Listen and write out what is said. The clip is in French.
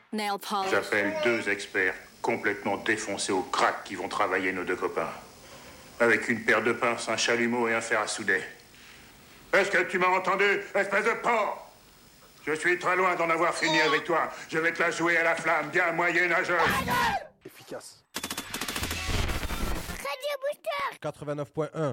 Nail polish. J'appelle 2 experts complètement défoncés au crack qui vont travailler nos 2 copains. Avec une paire de pinces, un chalumeau et un fer à souder. Est-ce que tu m'as entendu, espèce de porc? Je suis très loin d'en avoir fini avec toi. Je vais te la jouer à la flamme, bien moyenâgeuse. Efficace. Radio Booster 89.1